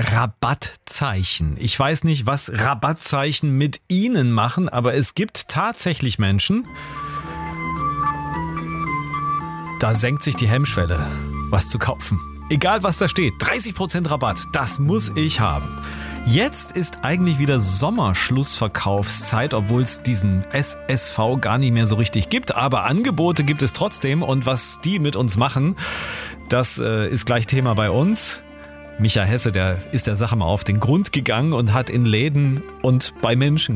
Rabattzeichen. Ich weiß nicht, was Rabattzeichen mit Ihnen machen, aber es gibt tatsächlich Menschen, da senkt sich die Hemmschwelle, was zu kaufen. Egal was da steht, 30% Rabatt, das muss ich haben. Jetzt ist eigentlich wieder Sommerschlussverkaufszeit, obwohl es diesen SSV gar nicht mehr so richtig gibt. Aber Angebote gibt es trotzdem und was die mit uns machen, das ist gleich Thema bei uns. Micha Hesse, der ist der Sache mal auf den Grund gegangen und hat in Läden und bei Menschen